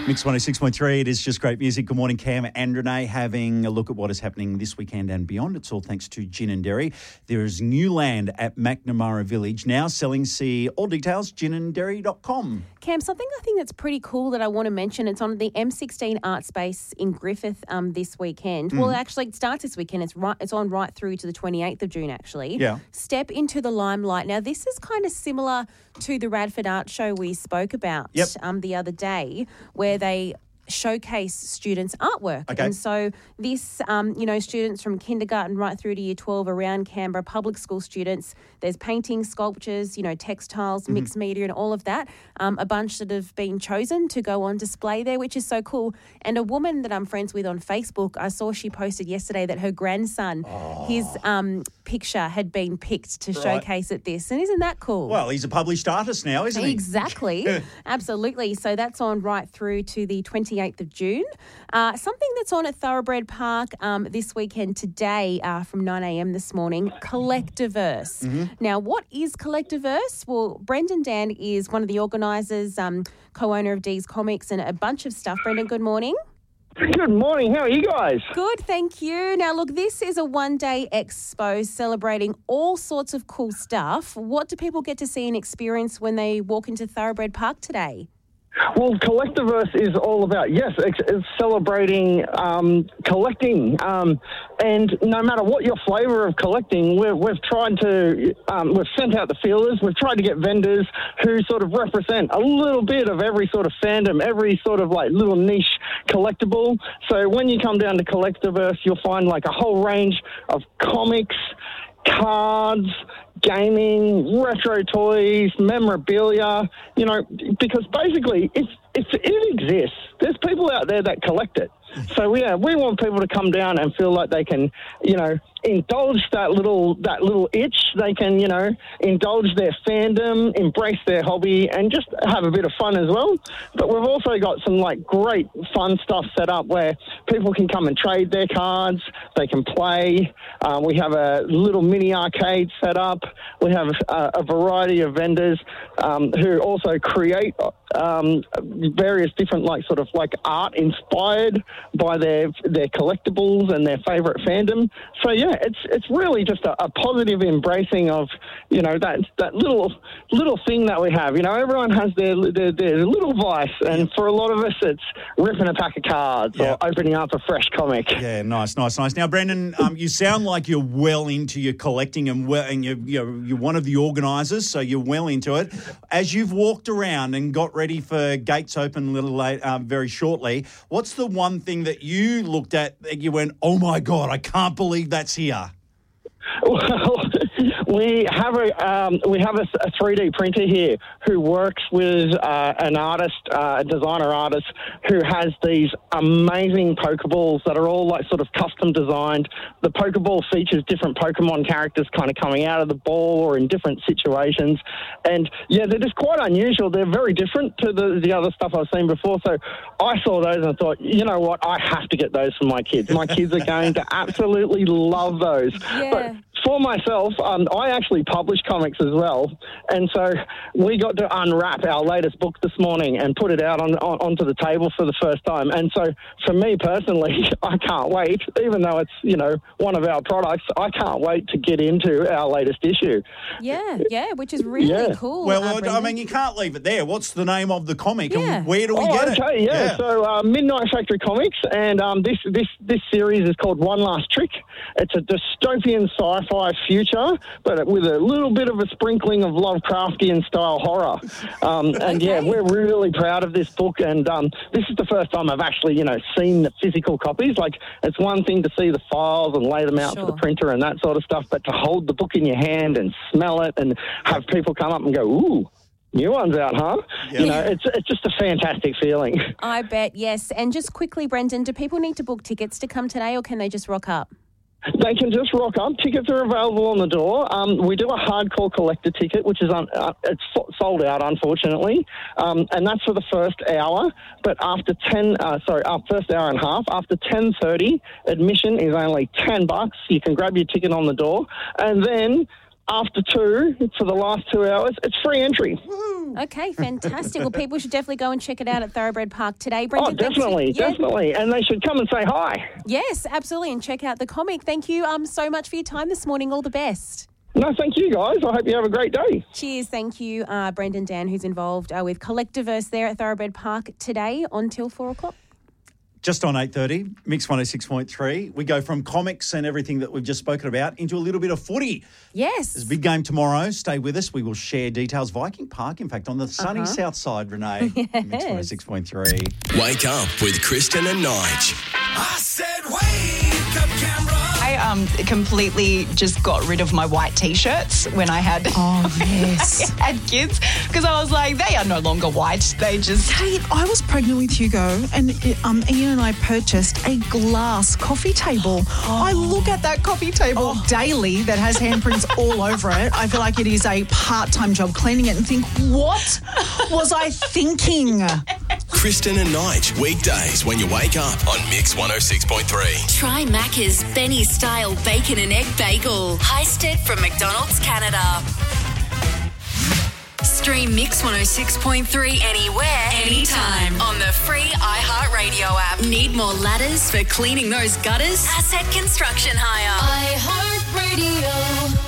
Mix 106.3, it is just great music. Good morning, Cam and Renee, having a look at what is happening this weekend and beyond. It's all thanks to Gin and Dairy. There is new land at Macnamara Village now selling. See all details, ginanddairy.com. Cam, something I think that's pretty cool that I want to mention, it's on the M16 Art Space in Griffith this weekend. Well, actually, it starts this weekend. It's on right through to the 28th of June, actually. Yeah. Step into the limelight. Now, this is kind of similar to the Radford Art Show we spoke about the other day, where they showcase students' artwork. Okay. And so this, students from kindergarten right through to year 12 around Canberra, public school students, there's paintings, sculptures, textiles, mixed media and all of that. A bunch that have been chosen to go on display there, which is so cool. And a woman that I'm friends with on Facebook, I saw she posted yesterday that her grandson, his picture had been picked to showcase at this. And isn't that cool? Well, he's a published artist now, isn't he? Exactly. Absolutely. So that's on right through to the 28th of June. Something that's on at Thoroughbred Park this weekend today from 9 a.m. this morning, Collectiverse. Mm-hmm. Now, what is Collectiverse? Well, Brendan Dan is one of the organisers, co-owner of D's Comics and a bunch of stuff. Brendan, good morning. Good morning. How are you guys? Good, thank you. Now, look, this is a one-day expo celebrating all sorts of cool stuff. What do people get to see and experience when they walk into Thoroughbred Park today? Well, Collectiverse is all about, it's celebrating collecting. And no matter what your flavour of collecting, we've tried to, we've sent out the feelers, we've tried to get vendors who sort of represent a little bit of every sort of fandom, every sort of like little niche collectible. So when you come down to Collectiverse, you'll find like a whole range of comics, cards, gaming, retro toys, memorabilia, because basically if it exists, there's people out there that collect it. So we want people to come down and feel like they can, indulge that little itch. They can, indulge their fandom, embrace their hobby, and just have a bit of fun as well. But we've also got some like great fun stuff set up where people can come and trade their cards. They can play. We have a little mini arcade set up. We have a variety of vendors who also create various different art inspired by their collectibles and their favourite fandom. So it's really just a positive embracing of that little thing that we have. Everyone has their little vice, and for a lot of us, it's ripping a pack of cards or opening up a fresh comic. Yeah, nice. Now, Brendan, you sound like you're well into your collecting and you're one of the organisers, so you're well into it. As you've walked around and got ready for gates open a little late, very shortly, what's the one thing that you looked at that you went, oh my God, I can't believe that's here? Well, we have a 3D printer here who works with an artist, a designer artist, who has these amazing Pokeballs that are all like sort of custom designed. The Pokeball features different Pokemon characters kind of coming out of the ball or in different situations. And they're just quite unusual. They're very different to the other stuff I've seen before. So I saw those and I thought, you know what, I have to get those for my kids. My kids are going to absolutely love those. Yeah. But for myself, I actually publish comics as well, and so we got to unwrap our latest book this morning and put it out onto the table for the first time. And so for me personally, I can't wait, even though it's one of our products, I can't wait to get into our latest issue. Yeah, which is really cool. Well, I mean, you can't leave it there. What's the name of the comic and where do we get it? Okay, yeah. So Midnight Factory Comics, and this series is called One Last Trick. It's a dystopian sci-fi future, but with a little bit of a sprinkling of Lovecraftian style horror. We're really proud of this book, and this is the first time I've actually seen the physical copies. Like, it's one thing to see the files and lay them out for the printer and that sort of stuff, but to hold the book in your hand and smell it and have people come up and go, ooh, new one's out, huh? Yeah. It's just a fantastic feeling. I bet, yes. And just quickly, Brendan, do people need to book tickets to come today, or can they just rock up? They can just rock up. Tickets are available on the door. We do a hardcore collector ticket, which is it's sold out, unfortunately, and that's for the first hour. But after our first hour and a half, after 10:30, admission is only $10. You can grab your ticket on the door, and then after 2 for the last 2 hours. It's free entry. Okay, fantastic. Well, people should definitely go and check it out at Thoroughbred Park today. Brendan, Definitely. And they should come and say hi. Yes, absolutely. And check out the comic. Thank you so much for your time this morning. All the best. No, thank you, guys. I hope you have a great day. Cheers. Thank you, Brendan Dan, who's involved with Collectiverse there at Thoroughbred Park today until 4 o'clock. Just on 8:30, Mix 106.3. We go from comics and everything that we've just spoken about into a little bit of footy. Yes. There's a big game tomorrow. Stay with us. We will share details. Viking Park, in fact, on the sunny south side, Renee. Yes. Mix 106.3. Wake up with Kristen and Nige. I said wake up, Canberra. I completely just got rid of my white T-shirts when I had had kids, because I was like, they are no longer white. They just... Hey, I was pregnant with Hugo, and Ian and I purchased a glass coffee table. I look at that coffee table daily that has handprints all over it. I feel like it is a part-time job cleaning it and think, what was I thinking? Kristen and Nige, weekdays when you wake up on Mix 106.3. Try Macca's Benny-style bacon and egg bagel. Heisted from McDonald's, Canada. Stream Mix 106.3 anywhere, anytime on the free iHeartRadio app. Need more ladders for cleaning those gutters? Asset Construction Hire. iHeartRadio.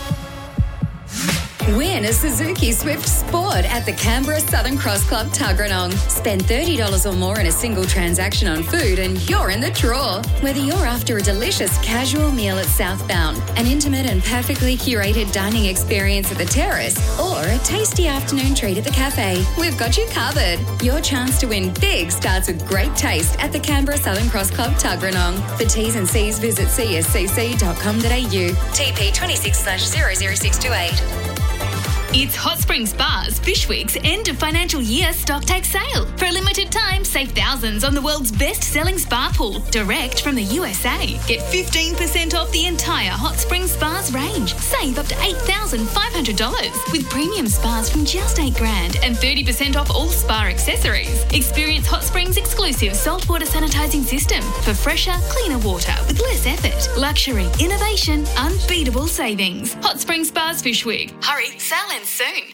Win a Suzuki Swift Sport at the Canberra Southern Cross Club Tuggeranong. Spend $30 or more in a single transaction on food and you're in the draw. Whether you're after a delicious casual meal at Southbound, an intimate and perfectly curated dining experience at the terrace, or a tasty afternoon treat at the cafe, we've got you covered. Your chance to win big starts with great taste at the Canberra Southern Cross Club Tuggeranong. For T's and C's, visit cscc.com.au. TP 26/00628. It's Hot Springs Spas Fish Week's end of financial year stock take sale. For a limited time, save thousands on the world's best-selling spa pool, direct from the USA. Get 15% off the entire Hot Springs Spas range. Save up to $8,500 with premium spas from just $8,000 and 30% off all spa accessories. Experience Hot Springs' exclusive saltwater sanitizing system for fresher, cleaner water with less effort. Luxury, innovation, unbeatable savings. Hot Springs Spas Fish Week. Hurry, sell in soon.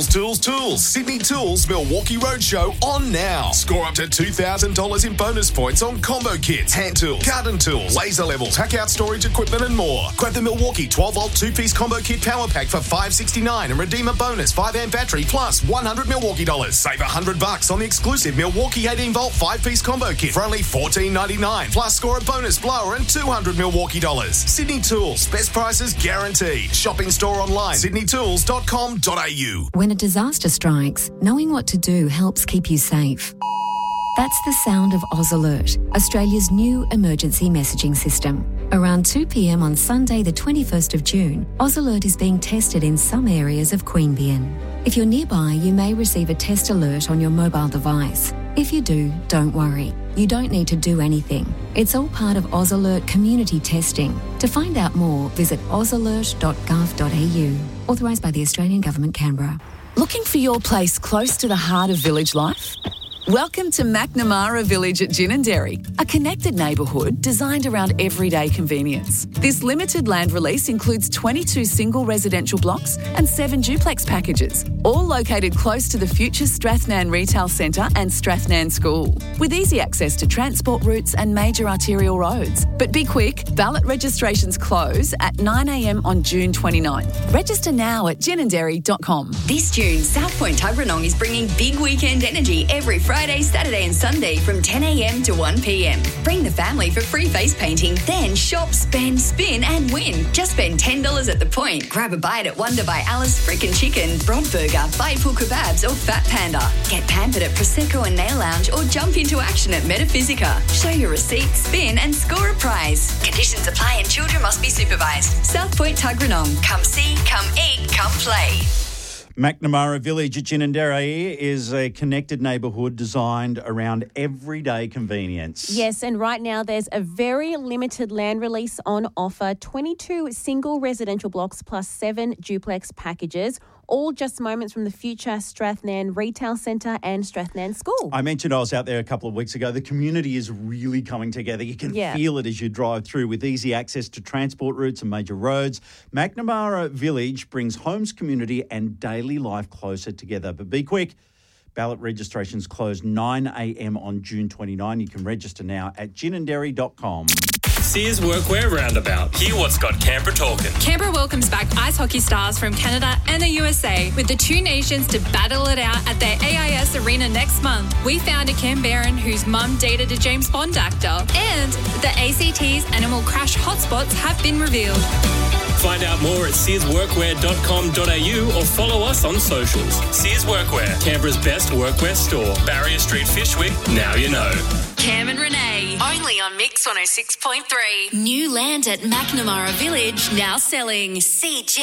Tools. Sydney Tools Milwaukee Roadshow on now. Score up to $2,000 in bonus points on combo kits, hand tools, garden tools, laser levels, hack out storage equipment and more. Grab the Milwaukee 12-volt 2-piece combo kit power pack for $569 and redeem a bonus 5-amp battery plus $100 Milwaukee dollars. Save $100 on the exclusive Milwaukee 18-volt 5-piece combo kit for only $14.99. Plus score a bonus blower and $200 Milwaukee dollars. Sydney Tools, best prices guaranteed. Shop in store online, sydneytools.com.au. When a disaster strikes, knowing what to do helps keep you safe. That's the sound of Oz Alert, Australia's new emergency messaging system. Around 2 p.m. on Sunday the 21st of June, Oz Alert is being tested in some areas of Queanbeyan. If you're nearby, you may receive a test alert on your mobile device. If you do, don't worry. You don't need to do anything. It's all part of Oz Alert community testing. To find out more, visit ozalert.gov.au. Authorised by the Australian Government, Canberra. Looking for your place close to the heart of village life? Welcome to McNamara Village at Ginninderry, a connected neighbourhood designed around everyday convenience. This limited land release includes 22 single residential blocks and 7 duplex packages, all located close to the future Strathnan Retail Centre and Strathnan School, with easy access to transport routes and major arterial roads. But be quick, ballot registrations close at 9 a.m. on June 29. Register now at ginninderry.com. This June, South Point Tuggeranong is bringing big weekend energy every Friday, Saturday and Sunday from 10 a.m. to 1 p.m. Bring the family for free face painting, then shop, spend, spin and win. Just spend $10 at the point. Grab a bite at Wonder by Alice Frickin' Chicken, Bront Burger, Bitefull Kebabs or Fat Panda. Get pampered at Prosecco and Nail Lounge or jump into action at Metaphysica. Show your receipt, spin and score a prize. Conditions apply and children must be supervised. South Point Tuggeranong. Come see, come eat, come play. McNamara Village at Ginninderry is a connected neighbourhood designed around everyday convenience. Yes, and right now there's a very limited land release on offer. 22 single residential blocks plus 7 duplex packages, all just moments from the future Strathnairn Retail Centre and Strathnairn School. I mentioned I was out there a couple of weeks ago. The community is really coming together. You can feel it as you drive through with easy access to transport routes and major roads. Macnamara Village brings homes, community and daily life closer together. But be quick. Ballot registrations close 9 a.m. on June 29. You can register now at ginandderry.com. Sears Workwear Roundabout. Hear what's got Canberra talking. Canberra welcomes back ice hockey stars from Canada and the USA with the two nations to battle it out at their AIS Arena next month. We found a Canberran whose mum dated a James Bond actor. And the ACT's animal crash hotspots have been revealed. Find out more at searsworkwear.com.au or follow us on socials. Sears Workwear, Canberra's best workwear store. Barrier Street, Fyshwick, now you know. Cam and Renee, only on Mix 106.3. New land at Macnamara Village, now selling. See